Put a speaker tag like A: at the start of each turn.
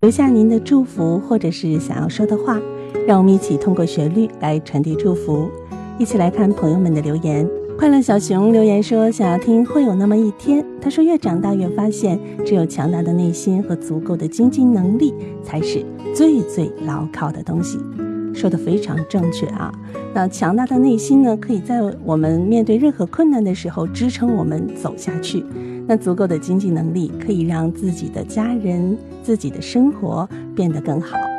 A: 留下您的祝福或者是想要说的话，让我们一起通过旋律来传递祝福。一起来看朋友们的留言。快乐小熊留言说，想要听会有那么一天。他说，越长大越发现，只有强大的内心和足够的经济能力才是最最牢靠的东西。说得非常正确啊！那强大的内心呢，可以在我们面对任何困难的时候支撑我们走下去。那足够的经济能力可以让自己的家人、自己的生活变得更好。